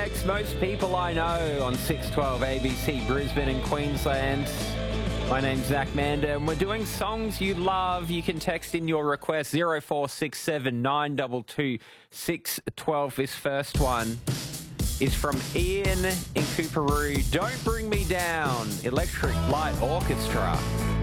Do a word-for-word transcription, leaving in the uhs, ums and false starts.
text most people I know on six twelve A B C Brisbane and Queensland. My name's Zach Mander and we're doing songs you love. You can text in your request zero four six seven nine two two six one two. This first one is from Ian in Cooperoo. Don't Bring Me Down, Electric Light Orchestra.